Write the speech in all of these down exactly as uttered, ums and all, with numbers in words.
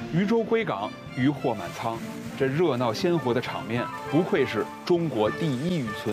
渔舟归港，渔货满仓，这热闹鲜活的场面，不愧是中国第一渔村。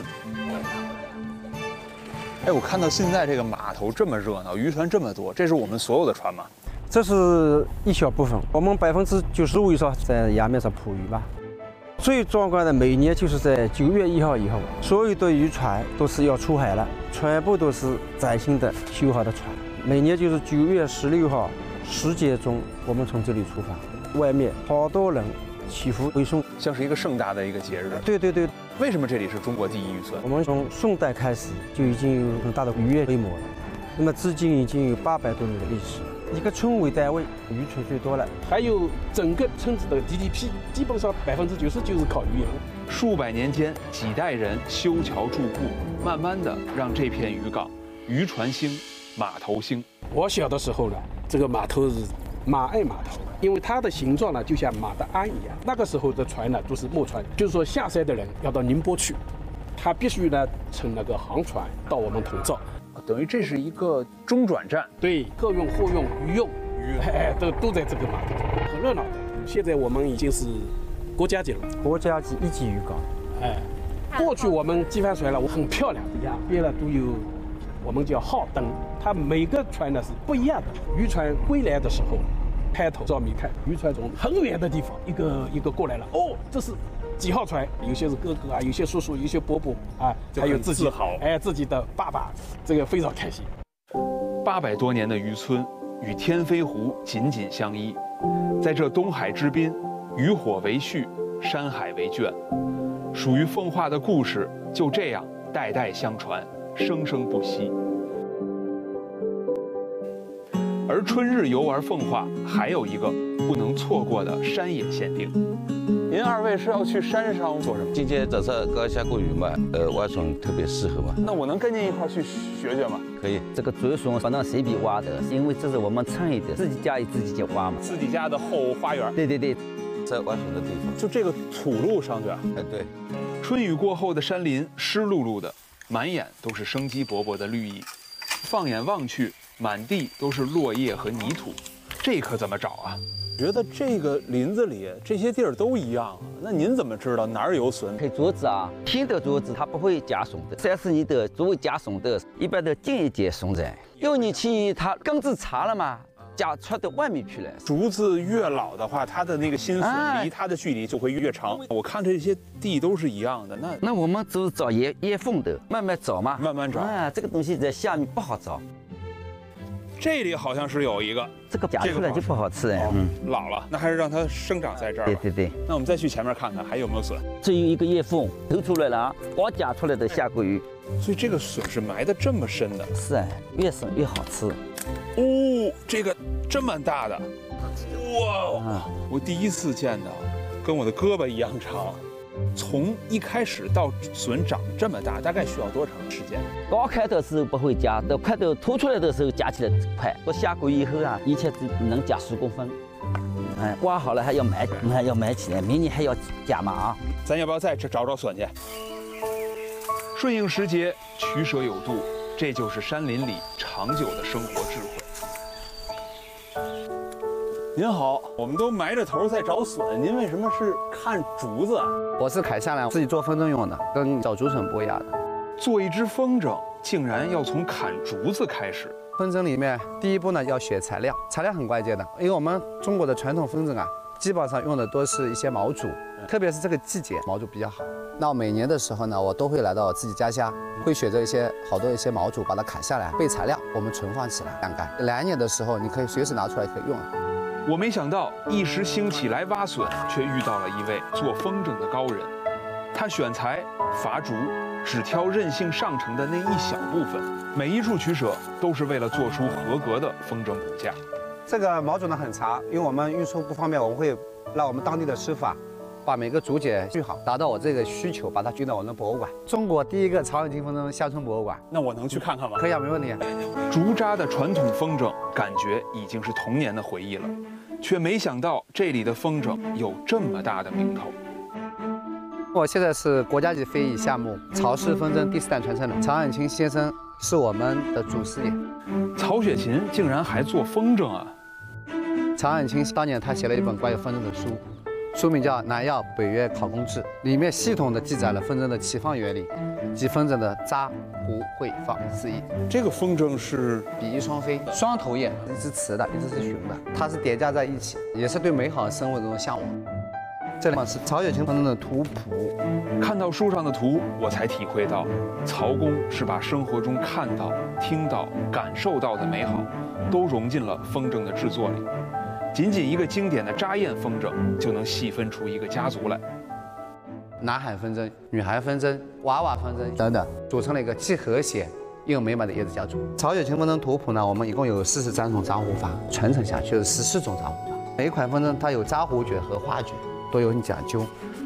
哎，我看到现在这个码头这么热闹，渔船这么多，这是我们所有的船吗？ 这是一小部分，我们百分之九十五以上在崖面上捕鱼吧。最壮观的，每年就是在九月一号以后，所有的渔船都是要出海了，全部都是崭新的修好的船。每年就是九月十六号十点钟，我们从这里出发，外面好多人祈福回送， 像是一个盛大的一个节日。 对对对， 为什么这里是中国第一渔村？ 我们从宋代开始就已经有很大的渔业规模了，那么至今已经有八百多年的历史。一个村为单位，渔村最多了， 还有整个村子的 G D P， 基本上百分之九十就是靠渔业。 数百年间，几代人修桥筑路，慢慢的让这片渔港渔船兴，码头兴。 我小的时候呢，这个码头是马爱码头，因为它的形状呢就像马的鞍一样。那个时候的船呢都是木船，就是说下山的人要到宁波去，他必须呢乘那个航船到我们铜灶。 等于这是一个中转站， 对，客运、货运、渔用，哎，都都在这个码头，很热闹的。现在我们已经是国家级了， 国家级一级渔港。 哎，过去我们机帆船了，很漂亮，两边呢都有我们叫号灯，它每个船呢是不一样的。渔船归来的时候，抬头照明看，渔船从很远的地方一个一个过来了，哦，这是几号船？有些是哥哥啊，有些叔叔，有些伯伯啊，还有自己好， 哎，自己的爸爸，这个非常开心。 八百多年的渔村与天飞湖紧紧相依，在这东海之滨，渔火为序，山海为卷，属于奉化的故事就这样代代相传，生生不息。而春日游玩奉化还有一个不能错过的山野限定。您二位是要去山上做什么？ 今天早上刚下过雨嘛，呃，蛙船特别适合嘛。 那我能跟您一块去学学吗？ 可以。 这个竹笋反正随便挖的，因为这是我们村里的，自己家里自己就挖嘛。 自己家的后花园。 对对对， 在挖水的地方， 就这个土路上去啊。 哎，对。 春雨过后的山林湿漉漉的，满眼都是生机勃勃的绿意。放眼望去，满地都是落叶和泥土，这可怎么找啊？觉得这个林子里这些地儿都一样啊，那您怎么知道哪儿有笋？ 配竹子啊，天的竹子它不会加笋的，三四年的作为加笋的，一般都近一点笋在。六年期它根子长了嘛，加出到外面去了。 竹子越老的话，它的那个新笋离它的距离就会越长。我看这些地都是一样的，那那我们就是找岩岩缝的，慢慢找嘛， 慢慢找啊。这个东西在下面不好找。 这里好像是有一个， 这个夹出来就不好吃哎， 嗯，老了，那还是让它生长在这儿。 对对对。 那我们再去前面看看还有没有笋。 这有一个叶缝，头出来了啊，刚夹出来的下过鱼。 所以这个笋是埋得这么深的。 是哎，越深越好吃。 哦，这个这么大的，哇！啊、我第一次见到，跟我的胳膊一样长。从一开始到笋长这么大，大概需要多长时间？ 刚开的时候不会夹，等快到凸出来的时候夹起来快。我下过以后啊，一切只能夹十公分。嗯，挖好了还要埋，还要埋起来，明年还要夹嘛啊！ 咱要不要再找找笋去？顺应时节，取舍有度，这就是山林里长久的生活智慧。您好，我们都埋着头在找笋，您为什么是看竹子啊？ 我是砍下来自己做风筝用的，跟找竹笋不一样的。 做一只风筝，竟然要从砍竹子开始。 风筝里面第一步呢要选材料，材料很关键的，因为我们中国的传统风筝啊，基本上用的都是一些毛竹，特别是这个季节毛竹比较好。那每年的时候呢，我都会来到我自己家乡，会选择一些好多一些毛竹，把它砍下来备材料，我们存放起来晾干。来年的时候，你可以随时拿出来可以用。 我没想到一时兴起来挖笋，却遇到了一位做风筝的高人。他选材伐竹，只挑韧性上乘的那一小部分，每一处取舍都是为了做出合格的风筝骨架。 这个毛竹呢很长，因为我们运输不方便，我们会让我们当地的师傅啊，把每个竹节锯好，达到我这个需求，把它运到我们的博物馆。中国第一个长耳径风筝乡村博物馆， 那我能去看看吗？ 可以啊，没问题。 竹扎的传统风筝，感觉已经是童年的回忆了，却没想到这里的风筝有这么大的名头。 我现在是国家级非遗项目曹氏风筝第四代传承人，曹安清先生是我们的祖师爷。 曹雪芹竟然还做风筝啊！ 曹远清当年他写了一本关于风筝的书，书名叫《南药北约考工志》，里面系统的记载了风筝的起放原理及风筝的扎、胡、会、放四翼。 这个风筝是比翼双飞，双头雁，一只雌的，一只是雄的，它是叠加在一起，也是对美好生活的这种向往。这里是曹雪芹风筝的图谱。 看到书上的图，我才体会到，曹公是把生活中看到、听到、感受到的美好，都融进了风筝的制作里。仅仅一个经典的扎雁风筝，就能细分出一个家族来。 男孩风筝、女孩风筝、娃娃风筝等等，组成了一个既和谐又美满的叶子家族。曹雪芹风筝图谱呢，我们一共有四十三种扎胡法，传承下去有十四种扎胡法。每一款风筝它有扎胡诀和画诀，都有很讲究。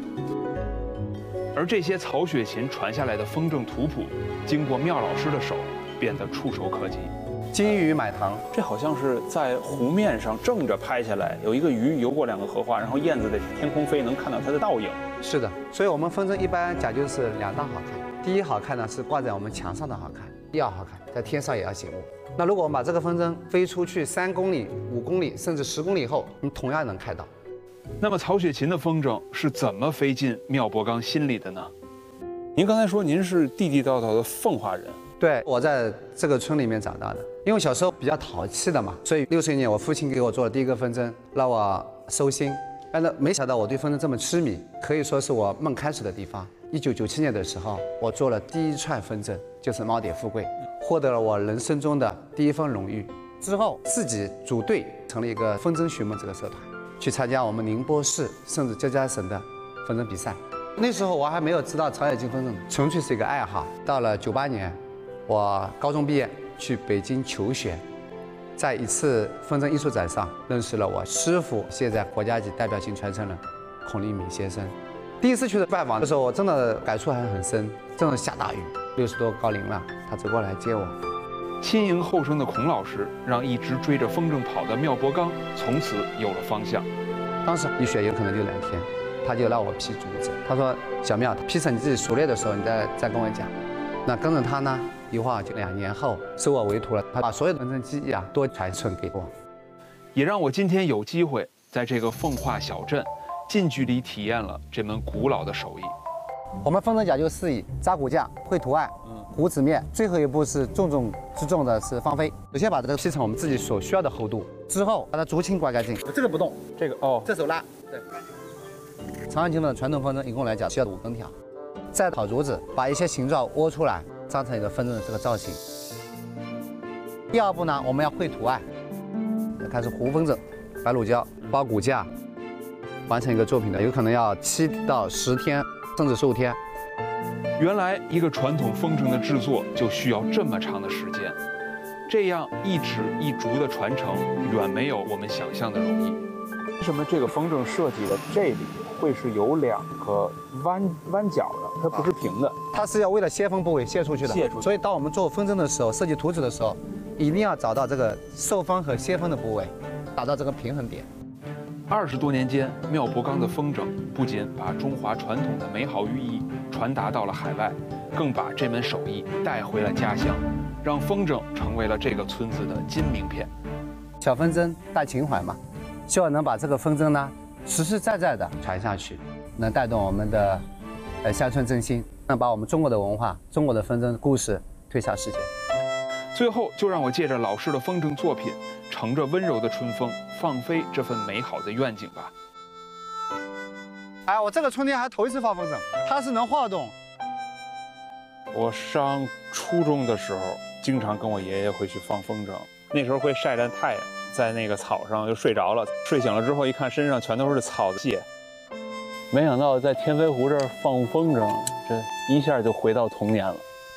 而这些曹雪芹传下来的风筝图谱，经过妙老师的手，变得触手可及。 金鱼买糖， 这好像是在湖面上正着拍下来，有一个鱼游过两个荷花，然后燕子在天空飞，能看到它的倒影。 是的，所以我们风筝一般讲究是两大好看。第一好看呢是挂在我们墙上的好看，要好看，在天上也要醒目。那如果我们把这个风筝飞出去三公里、五公里甚至十公里后，你同样能看到。 那么曹雪芹的风筝是怎么飞进妙伯刚心里的呢？ 您刚才说您是地地道道的奉化人。 对，我在这个村里面长大的，因为小时候比较淘气的嘛，所以六岁年我父亲给我做了第一个风筝，让我收心。但是没想到我对风筝这么痴迷，可以说是我梦开始的地方。一九九七年的时候，我做了第一串风筝，就是猫蝶富贵，获得了我人生中的第一份荣誉。之后自己组队成了一个风筝寻梦这个社团，去参加我们宁波市甚至浙江省的风筝比赛。那时候我还没有知道曹雪芹风筝，纯粹是一个爱好。到了九八年。我高中毕业去北京求学，在一次风筝艺术展上认识了我师傅，现在国家级代表性传承人孔立敏先生。第一次去的拜访的时候，我真的感触还很深。正是下大雨，六十多高龄了，他走过来接我。 亲迎后生的孔老师，让一直追着风筝跑的妙伯刚从此有了方向。 当时一学有可能就两天，他就让我劈竹子。他说：“小妙，劈成你自己熟练的时候，你再再跟我讲。”那跟着他呢？一晃就两年后，收我为徒了。他把所有的风筝技艺啊都传承给我， 也让我今天有机会在这个奉化小镇近距离体验了这门古老的手艺。 我们风筝讲究四翼：扎骨架、绘图案、糊纸面，最后一步是重中之重的是放飞。首先把这个劈成我们自己所需要的厚度，之后把它竹青刮干净。这个不动， 这个哦， 这手拉。对。曹雪芹的传统风筝一共来讲需要五根条，再烤竹子，把一些形状窝出来。张成一个风筝的这个造型。第二步呢，我们要绘图案，开始糊风筝，白乳胶包骨架，完成一个作品的，有可能要七到十天，甚至十五天。 原来一个传统风筝的制作就需要这么长的时间，这样一指一竹的传承，远没有我们想象的容易。 为什么这个风筝设计的这里会是有两个弯弯角的，它不是平的？ 它是要为了泄风部位泄出去的。 泄出去。 所以当我们做风筝的时候，设计图纸的时候，一定要找到这个受风和泄风的部位，达到这个平衡点。 二十多年间，妙伯刚的风筝不仅把中华传统的美好寓意传达到了海外，更把这门手艺带回了家乡，让风筝成为了这个村子的金名片。 小风筝大情怀嘛，希望能把这个风筝呢实实在在的传下去，能带动我们的呃乡村振兴，能把我们中国的文化、中国的风筝故事推向世界。 最后，就让我借着老师的风筝作品，乘着温柔的春风，放飞这份美好的愿景吧。 哎，我这个春天还头一次放风筝，它是能晃动。 我上初中的时候，经常跟我爷爷会去放风筝，那时候会晒着太阳，在那个草上就睡着了，睡醒了之后一看身上全都是草的屑。没想到在天飞湖这儿放风筝，这一下就回到童年了。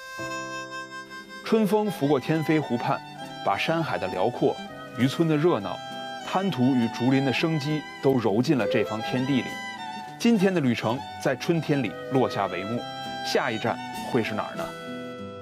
春风拂过天飞湖畔，把山海的辽阔、渔村的热闹、滩涂与竹林的生机都揉进了这方天地里。今天的旅程在春天里落下帷幕，下一站会是哪儿呢？